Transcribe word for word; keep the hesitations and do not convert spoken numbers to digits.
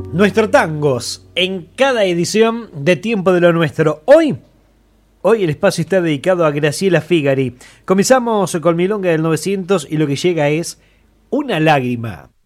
Nuestros tangos en cada edición de Tiempo de lo Nuestro. Hoy, hoy el espacio está dedicado a Graciela Figari. Comenzamos con Milonga del novecientos y lo que llega es Una lágrima.